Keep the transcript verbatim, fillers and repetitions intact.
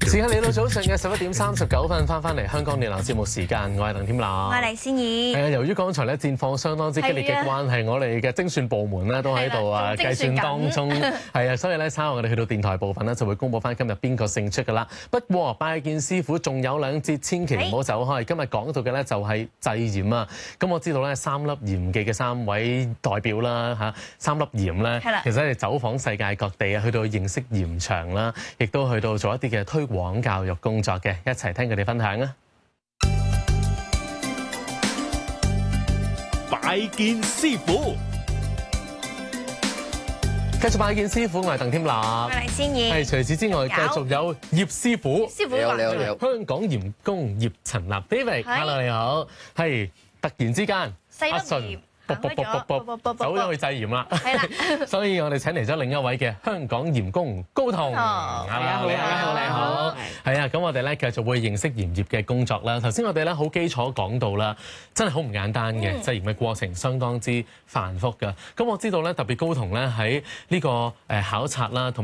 時間嚟到早上嘅十一點三十九分，翻返嚟香港電台節目時間，我係鄧添樂， 我係黎仙怡。 係啊，由於剛才咧戰況相當之激烈嘅關係，我哋嘅精算部門咧都喺度啊計算當中，係啊，所以咧稍後我哋去到電台部分咧就會公佈翻今日邊個勝出㗎啦。不過拜見師傅仲有兩節，千祈唔好走開。今日講到嘅咧就係祭鹽啊。咁我知道咧三粒鹽記嘅三位代表啦嚇，三粒鹽咧，其實係走訪世界各地啊，去到認識鹽場啦，亦都去到做一啲嘅推廣教育工作嘅，一齊聽佢哋分享啊！ 拜見師傅， 繼續拜見師傅，我係鄧添樂， 我係黎仙怡。 係除此之外，繼續有葉師傅， 師傅你好，你好，你好。 香港鹽工葉陳立 David，Hello 你好，係突然之間阿順。卜卜卜卜卜卜走咗去祭鹽啦，係啦，所以我哋請嚟咗另一位嘅香港鹽工高彤，係啊，你好，你好，你好，係啊，咁我哋咧繼續會認識鹽業嘅工作啦。頭先我哋咧好基礎講到啦，真係好唔簡單嘅祭鹽嘅過程，相當之繁複㗎。咁我知道咧，特別高彤咧喺呢個誒考察啦，同